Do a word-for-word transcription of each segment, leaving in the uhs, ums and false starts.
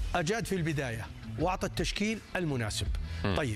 أجاد في البداية وأعطى التشكيل المناسب. م. طيب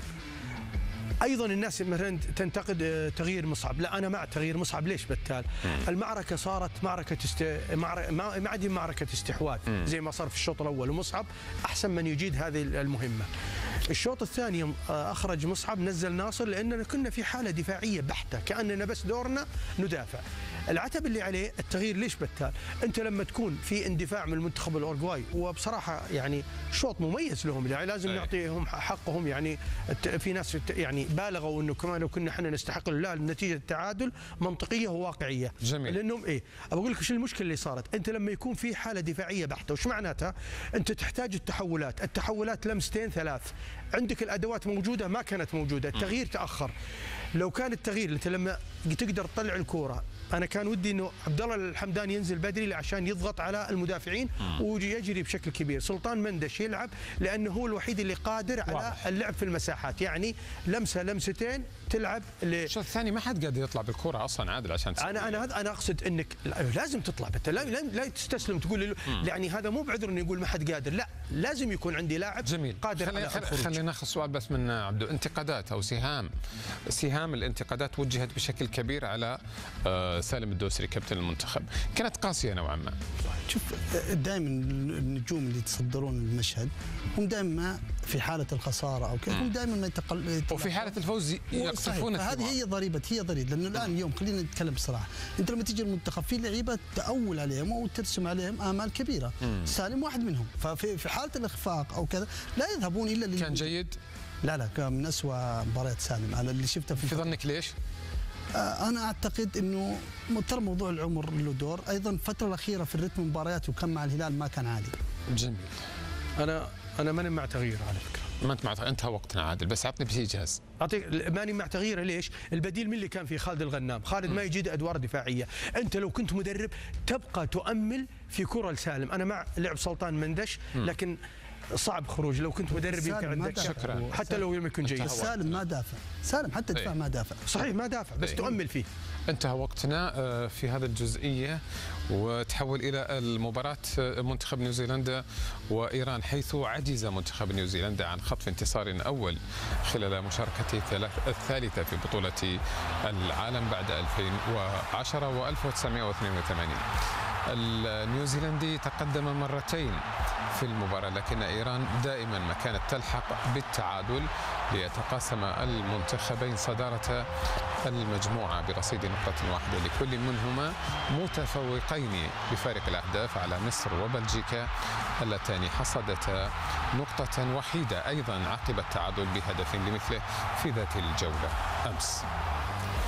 ايضا الناس مثلا تنتقد تغيير مصعب، لا انا مع تغيير مصعب. ليش بتال؟ المعركه صارت معركه است... معر... ما عاد معركه استحواذ زي ما صار في الشوط الاول، ومصعب احسن من يجيد هذه المهمه. الشوط الثاني اخرج مصعب، نزل ناصر، لاننا كنا في حاله دفاعيه بحته، كاننا بس دورنا ندافع. العتب اللي عليه التغيير. ليش بتال؟ انت لما تكون في اندفاع من المنتخب الاورجواي، وبصراحه يعني شوط مميز لهم، يعني لازم نعطيهم حقهم. يعني في ناس يعني بالغوا انه كمان لو كنا احنا نستحق، لا، نتيجه التعادل منطقيه وواقعيه. جميل. لانهم ايه؟ بقول لك شو المشكله اللي صارت. انت لما يكون في حاله دفاعيه بحته، وش معناتها؟ انت تحتاج التحولات، التحولات لمستين ثلاث، عندك الادوات موجوده ما كانت موجوده، التغيير تاخر. لو كان التغيير انت لما تقدر تطلع الكوره، انا كان ودي انه عبد الله الحمداني ينزل بدري عشان يضغط على المدافعين ويجري بشكل كبير. سلطان مندش يلعب لانه هو الوحيد اللي قادر على واضح. اللعب في المساحات، يعني لمسه لمستين تلعب. الشوط الثاني ما حد قادر يطلع بالكره اصلا عادل عشان تسوي. انا انا انا اقصد انك لازم تطلع بت... لا, لا تستسلم تقول له يعني هذا مو بعذر انه يقول ما حد قادر، لا، لازم يكون عندي لاعب جميل. قادر خلي على الخروج. خلينا ناخذ سؤال بس من عبدو. انتقادات او سهام سهام الانتقادات وجهت بشكل كبير على سالم الدوسري كابتن المنتخب، كانت قاسيه نوعا ما. شوف، دائما النجوم اللي يتصدرون المشهد هم دائما في حاله الخساره او كذا هم دائما ما يتقل... وفي حاله الفوز يقصفون. هذه هي ضريبه هي ضريبه لانه الان اليوم خلينا نتكلم بصراحه، انت لما تيجي المنتخب في لعيبه تأول عليهم او ترسم عليهم امال كبيره. مم. سالم واحد منهم، ففي في حاله الاخفاق او كذا لا يذهبون الا لل... كان جيد؟ لا لا كان من أسوأ مباريات سالم انا اللي شفته. في في ظنك ليش؟ أنا أعتقد أنه ترى موضوع العمر له دور، أيضا الفترة الأخيرة في الرتم مبارياته وكان مع الهلال ما كان عالي. جميل. أنا أنا ماني مع تغيير على فكرة. ما أنت مع تغيير، انتهى وقتنا عادل، بس عطني بشيء جاهز. أعطيك ماني مع تغييره. ليش؟ البديل من اللي كان في خالد الغنام، خالد م. ما يجيد أدوار دفاعية، أنت لو كنت مدرب تبقى تؤمل في كرة لسالم. أنا مع لعب سلطان مندش، لكن صعب خروج. لو كنت مدرب يمكن عندك شكرا حتى لو لم يكن جيد. سالم ما دافع، سالم حتى دفاع ايه. ما دافع. صحيح ما دافع، بس ايه. تؤمل فيه. انتهى وقتنا في هذه الجزئية، وتحول إلى المباراة منتخب نيوزيلندا وإيران، حيث عجز منتخب نيوزيلندا عن خطف انتصار أول خلال مشاركته الثالثة في بطولة العالم بعد ألفين وعشرة و ألف وتسعمئة واثنين وثمانين. النيوزيلندي تقدم مرتين في المباراة، لكن إيران دائما ما كانت تلحق بالتعادل ليتقاسم المنتخبين صدارة المجموعة برصيد نقطة واحدة لكل منهما، متفوقين بفارق الأهداف على مصر وبلجيكا اللتان حصدتا نقطة وحيدة أيضا عقب التعادل بهدف لمثله في ذات الجولة أمس.